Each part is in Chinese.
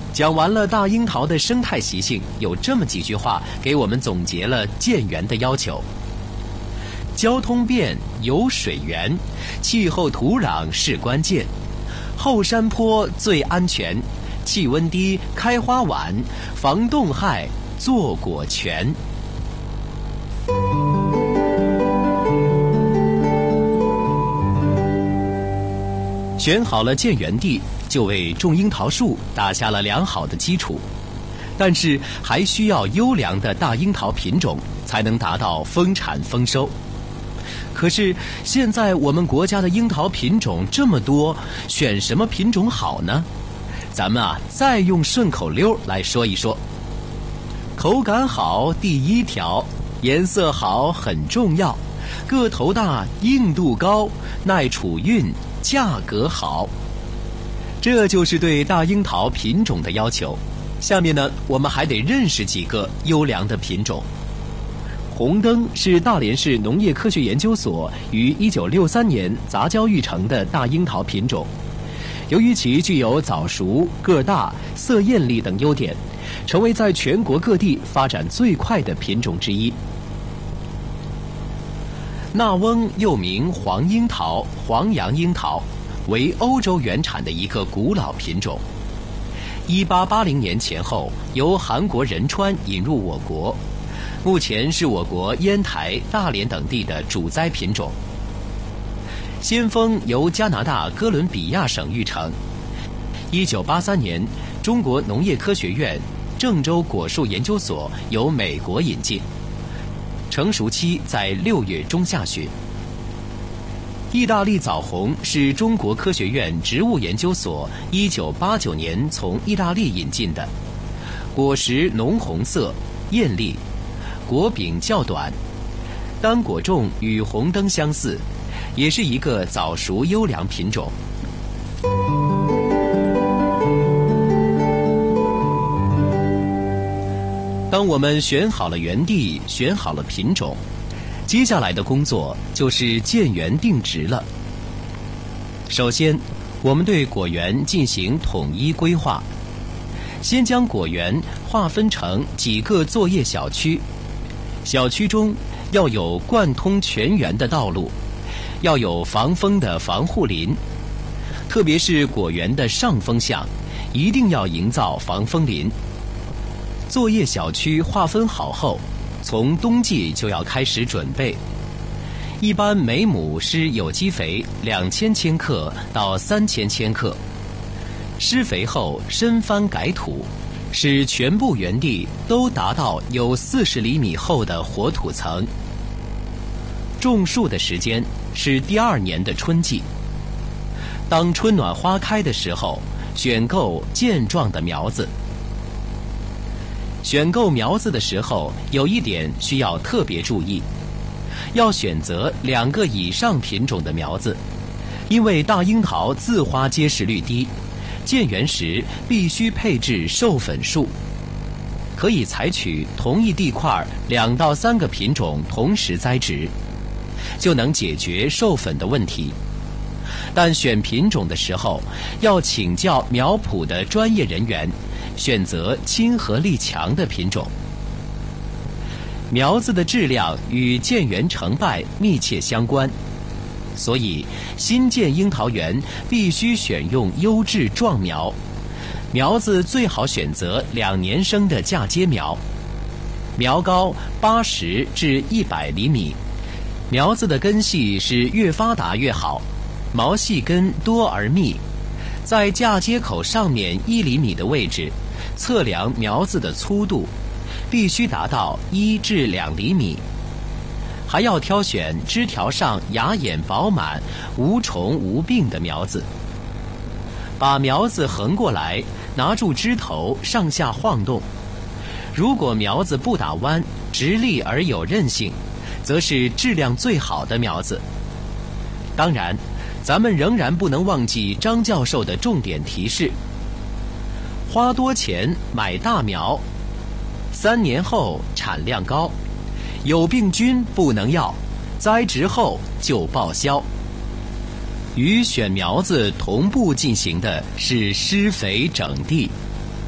讲完了大樱桃的生态习性，有这么几句话给我们总结了建园的要求：交通便，有水源，气候土壤是关键，后山坡最安全，气温低，开花晚，防冻害，做果全。选好了建园地，就为种樱桃树打下了良好的基础，但是还需要优良的大樱桃品种，才能达到丰产丰收。可是现在我们国家的樱桃品种这么多，选什么品种好呢？咱们再用顺口溜来说一说。口感好第一条，颜色好很重要，个头大，硬度高，耐储运，价格好。这就是对大樱桃品种的要求。下面呢，我们还得认识几个优良的品种。红灯是大连市农业科学研究所于1963年杂交育成的大樱桃品种，由于其具有早熟、个大、色艳丽等优点，成为在全国各地发展最快的品种之一。纳翁又名黄樱桃、黄杨樱桃，为欧洲原产的一个古老品种。1880年前后由韩国仁川引入我国，目前是我国烟台、大连等地的主栽品种。先锋由加拿大哥伦比亚省育成，1983年中国农业科学院郑州果树研究所由美国引进，成熟期在6月中下旬。意大利枣红是中国科学院植物研究所1989年从意大利引进的，果实浓红色，艳丽，果柄较短，单果重与红灯相似，也是一个早熟优良品种。当我们选好了园地，选好了品种，接下来的工作就是建园定植了。首先，我们对果园进行统一规划，先将果园划分成几个作业小区，小区中要有贯通全园的道路，要有防风的防护林，特别是果园的上风向，一定要营造防风林。作业小区划分好后，从冬季就要开始准备。一般每亩施有机肥2000千克到3000千克，施肥后深翻改土，使全部园地都达到有40厘米厚的活土层。种树的时间是第2年的春季。当春暖花开的时候，选购健壮的苗子。选购苗子的时候，有一点需要特别注意，要选择2个以上品种的苗子，因为大樱桃自花结实率低，建园时必须配置授粉树。可以采取同一地块2到3个品种同时栽植，就能解决授粉的问题。但选品种的时候，要请教苗圃的专业人员，选择亲和力强的品种。苗子的质量与建园成败密切相关，所以新建樱桃园必须选用优质壮苗，苗子最好选择2年生的嫁接苗，苗高80至100厘米，苗子的根系是越发达越好，毛细根多而密，在嫁接口上面1厘米的位置测量苗子的粗度，必须达到1至2厘米。还要挑选枝条上芽眼饱满、无虫无病的苗子。把苗子横过来，拿住枝头上下晃动。如果苗子不打弯，直立而有韧性，则是质量最好的苗子。当然，咱们仍然不能忘记张教授的重点提示：花多钱买大苗，3年后产量高，有病菌不能要，栽植后就报销。与选苗子同步进行的是施肥整地。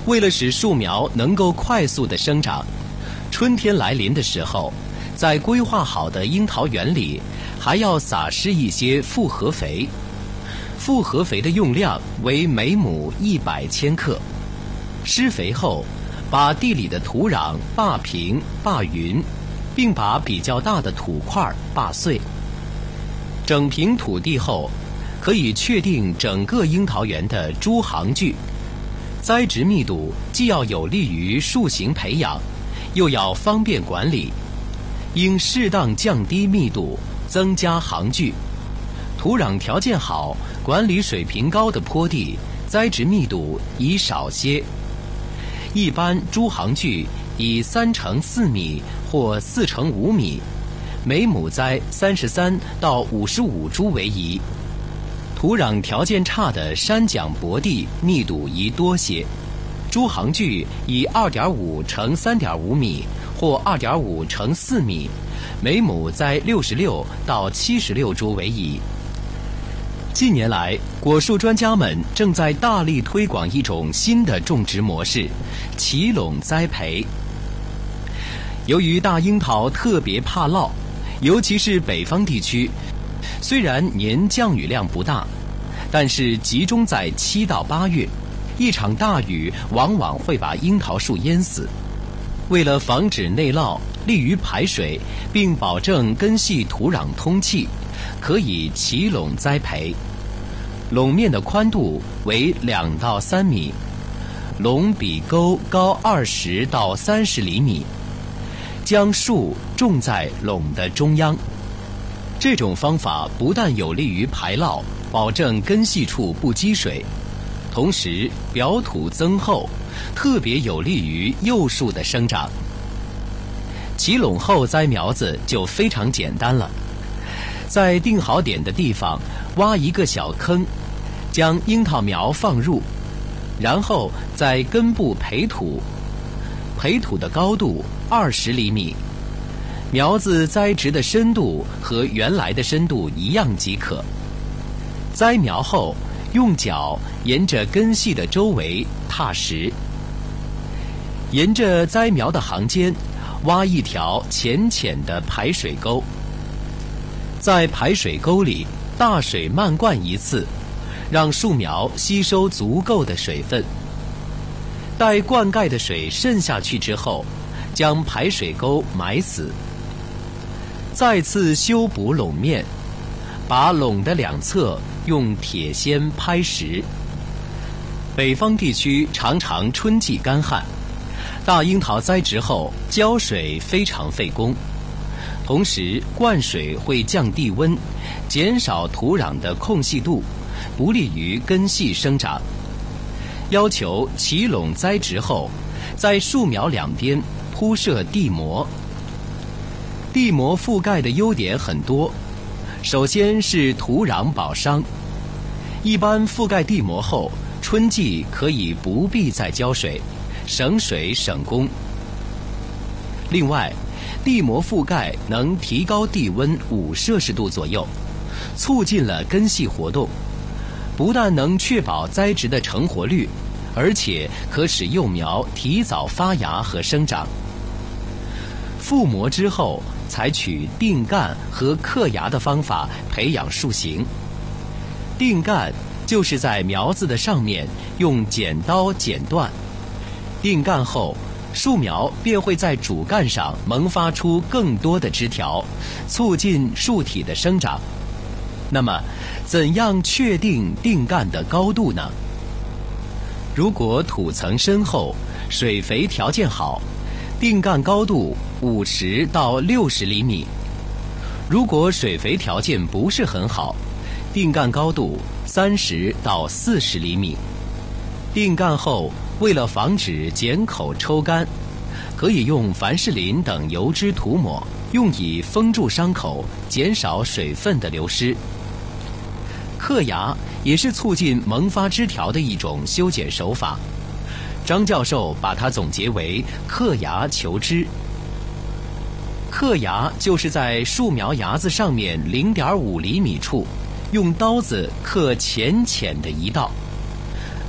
为了使树苗能够快速的生长，春天来临的时候，在规划好的樱桃园里，还要撒施一些复合肥。复合肥的用量为每亩100千克。施肥后，把地里的土壤扒平、扒匀，并把比较大的土块扒碎。整平土地后，可以确定整个樱桃园的株行距。栽植密度既要有利于树形培养，又要方便管理，应适当降低密度，增加行距。土壤条件好、管理水平高的坡地，栽植密度宜少些。一般株行距以3乘4米或4乘5米，每亩栽33到55株为宜。土壤条件差的山蒋薄地密度宜多些，株行距以2.5乘3.5米或2.5乘4米，每亩栽66到76株为宜。近年来，果树专家们正在大力推广一种新的种植模式——齐垄栽培。由于大樱桃特别怕涝，尤其是北方地区，虽然年降雨量不大，但是集中在7到8月，一场大雨往往会把樱桃树淹死。为了防止内涝，利于排水，并保证根系土壤通气，可以齐垄栽培。垄面的宽度为2到3米，垄比沟高20到30厘米，将树种在垄的中央。这种方法不但有利于排涝，保证根系处不积水，同时表土增厚，特别有利于幼树的生长。齐垄后栽苗子就非常简单了，在定好点的地方挖一个小坑，将樱桃苗放入，然后在根部培土，培土的高度20厘米，苗子栽植的深度和原来的深度一样即可。栽苗后，用脚沿着根系的周围踏实，沿着栽苗的行间挖一条浅浅的排水沟，在排水沟里大水漫灌一次，让树苗吸收足够的水分。待灌溉的水渗下去之后，将排水沟埋死，再次修补垄面，把垄的2侧用铁锨拍实。北方地区常常春季干旱，大樱桃栽植后浇水非常费工，同时灌水会降地温，减少土壤的空隙度，不利于根系生长。要求齐垄栽植后，在树苗两边铺设地膜。地膜覆盖的优点很多，首先是土壤保墒，一般覆盖地膜后，春季可以不必再浇水，省水省工。另外，地膜覆盖能提高地温5摄氏度左右，促进了根系活动，不但能确保栽植的成活率，而且可使幼苗提早发芽和生长。覆膜之后，采取定干和刻芽的方法培养树形。定干就是在苗子的上面用剪刀剪断，定干后，树苗便会在主干上萌发出更多的枝条，促进树体的生长。那么，怎样确定定干的高度呢？如果土层深厚，水肥条件好，定干高度50到60厘米。如果水肥条件不是很好，定干高度30到40厘米。定干后，为了防止剪口抽干，可以用凡士林等油脂涂抹，用以封住伤口，减少水分的流失。刻芽也是促进萌发枝条的一种修剪手法，张教授把它总结为刻芽求枝。刻芽就是在树苗芽子上面0.5厘米处，用刀子刻浅浅的一道，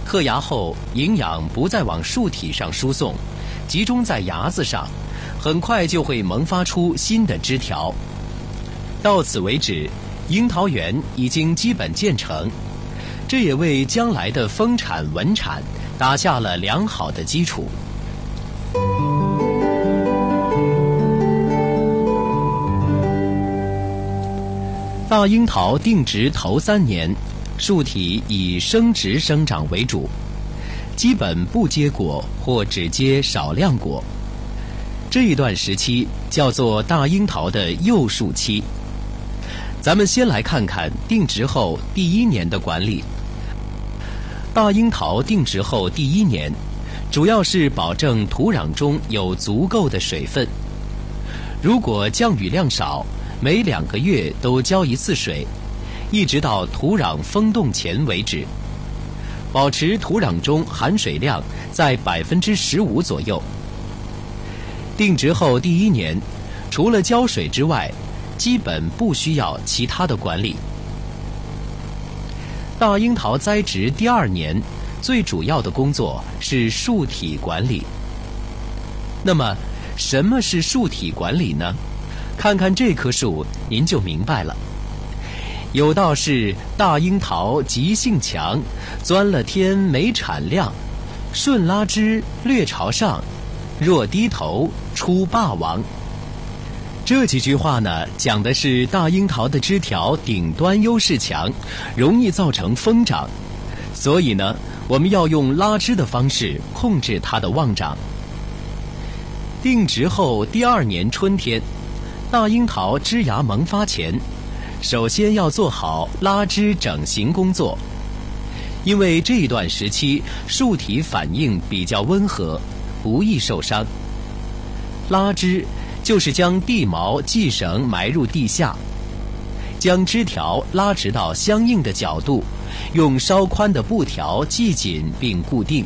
刻芽后，营养不再往树体上输送，集中在芽子上，很快就会萌发出新的枝条。到此为止，樱桃园已经基本建成，这也为将来的丰产稳产打下了良好的基础。大樱桃定植头3年，树体以生殖生长为主，基本不结果或只结少量果。这一段时期叫做大樱桃的幼树期。咱们先来看看定植后第1年的管理。大樱桃定植后第1年，主要是保证土壤中有足够的水分。如果降雨量少，每2个月都浇1次水，一直到土壤封冻前为止，保持土壤中含水量在15%左右。定植后第1年，除了浇水之外，基本不需要其他的管理。大樱桃栽植第2年，最主要的工作是树体管理。那么，什么是树体管理呢？看看这棵树，您就明白了。有道是大樱桃急性强，钻了天没产量，顺拉枝略朝上，若低头出霸王。这几句话呢，讲的是大樱桃的枝条顶端优势强，容易造成疯长，所以呢，我们要用拉枝的方式控制它的旺长。定植后第2年春天，大樱桃枝芽萌发前，首先要做好拉枝整形工作，因为这一段时期树体反应比较温和，不易受伤。拉枝就是将地毛系绳埋入地下，将枝条拉直到相应的角度，用稍宽的布条系紧并固定。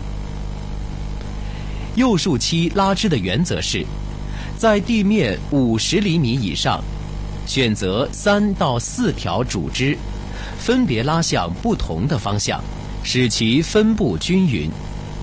幼树期拉枝的原则是，在地面50厘米以上，选择3到4条主枝，分别拉向不同的方向，使其分布均匀。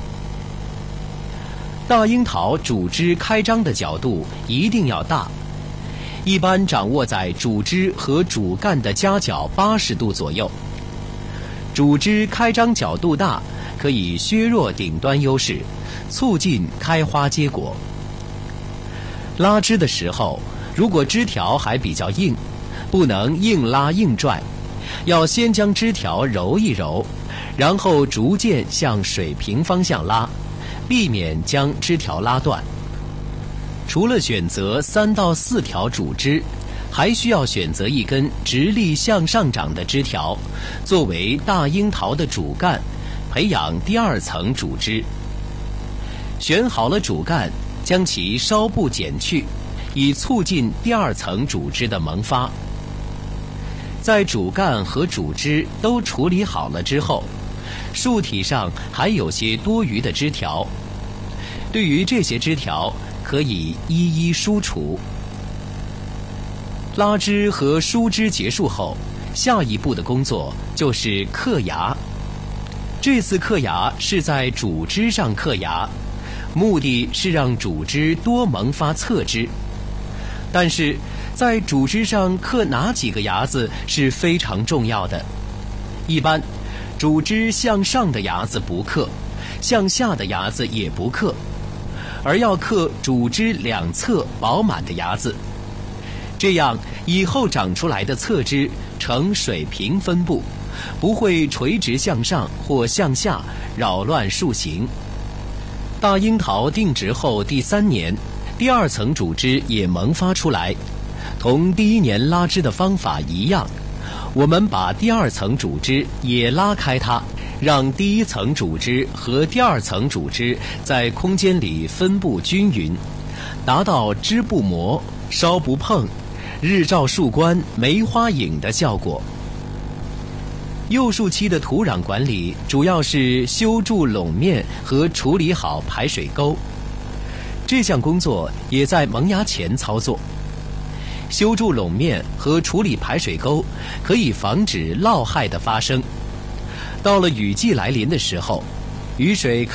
大樱桃主枝开张的角度一定要大，一般掌握在主枝和主干的夹角80度左右。主枝开张角度大，可以削弱顶端优势，促进开花结果。拉枝的时候，如果枝条还比较硬，不能硬拉硬拽，要先将枝条揉一揉，然后逐渐向水平方向拉，避免将枝条拉断。除了选择3到4条主枝，还需要选择一根直立向上长的枝条，作为大樱桃的主干，培养第2层主枝。选好了主干，将其稍布剪去，以促进第2层主枝的萌发。在主干和主枝都处理好了之后，树体上还有些多余的枝条，对于这些枝条可以一一疏除。拉枝和疏枝结束后，下一步的工作就是刻芽。这次刻芽是在主枝上刻芽，目的是让主枝多萌发侧枝。但是在主枝上刻哪几个芽子是非常重要的。一般主枝向上的芽子不刻，向下的芽子也不刻，而要刻主枝2侧饱满的芽子，这样以后长出来的侧枝呈水平分布，不会垂直向上或向下扰乱树形。大樱桃定植后第3年，第2层主枝也萌发出来，同第1年拉枝的方法一样，我们把第2层主枝也拉开它，让第1层主枝和第2层主枝在空间里分布均匀，达到枝不磨、稍不碰、日照树冠梅花影的效果。幼树期的土壤管理主要是修筑垄面和处理好排水沟，这项工作也在萌芽前操作。修筑垄面和处理排水沟可以防止涝害的发生。到了雨季来临的时候， 雨水